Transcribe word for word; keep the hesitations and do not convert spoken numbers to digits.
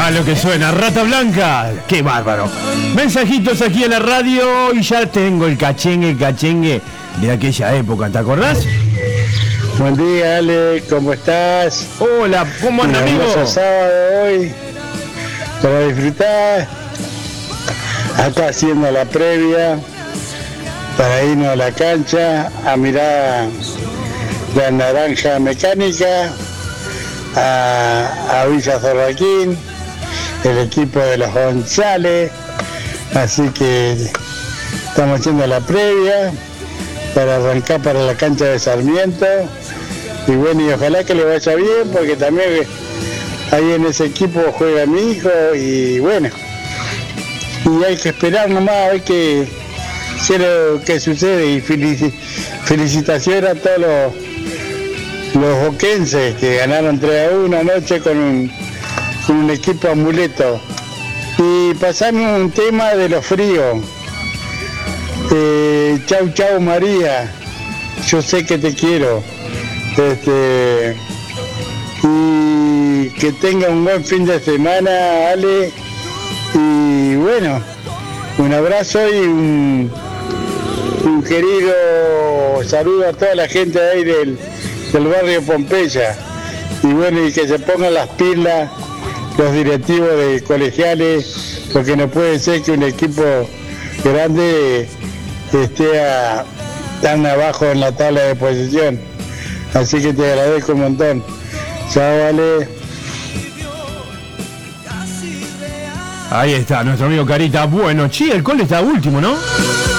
Mirá lo que suena, Rata Blanca. Qué bárbaro. Mensajitos aquí en la radio y ya tengo el cachengue, cachengue de aquella época, ¿te acordás? Buen día, Ale, ¿cómo estás? Hola, ¿cómo andan, amigo? Un hermoso sábado hoy para disfrutar. Acá haciendo la previa para irnos a la cancha a mirar la naranja mecánica, a, a Villa Zorraquín, el equipo de los González. Así que estamos haciendo la previa para arrancar para la cancha de Sarmiento. Y bueno, y ojalá que le vaya bien, porque también ahí en ese equipo juega mi hijo y bueno. Y hay que esperar nomás a ver qué, qué es lo que sucede. Y felici- felicitaciones a todos los, los boquenses que ganaron tres a uno anoche con un, con un equipo amuleto. Y pasamos un tema de los fríos. Eh, chau chau María, yo sé que te quiero. Este, y que tenga un buen fin de semana, Ale. Y bueno, un abrazo y un, un querido saludo a toda la gente de ahí del, del barrio Pompeya. Y bueno, y que se pongan las pilas los directivos de colegiales, porque no puede ser que un equipo grande esté a, tan abajo en la tabla de posición. Así que te agradezco un montón. Chao, vale. Ahí está, nuestro amigo Carita. Bueno, che, el Cole está último, ¿no?